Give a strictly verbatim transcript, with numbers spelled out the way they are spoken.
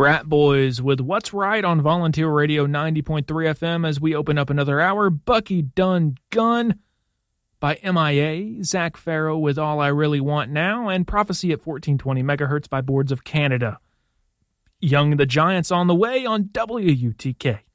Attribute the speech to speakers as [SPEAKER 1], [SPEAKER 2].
[SPEAKER 1] Rat Boys with What's Right on Volunteer Radio ninety point three F M as we open up another hour. Bucky Done Gun by M I A, Zach Farrow with All I Really Want Now, and Prophecy at fourteen twenty megahertz by Boards of Canada. Young the Giants on the way on W U T K.